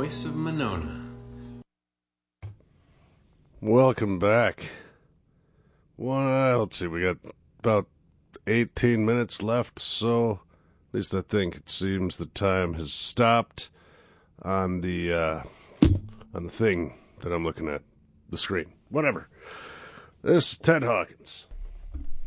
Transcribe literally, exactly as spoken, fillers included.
voice of Monona. Welcome back. Well, let's see, we got about eighteen minutes left, so at least I think it seems the time has stopped on the uh, on the thing that I'm looking at, the screen. Whatever. This is Ted Hawkins.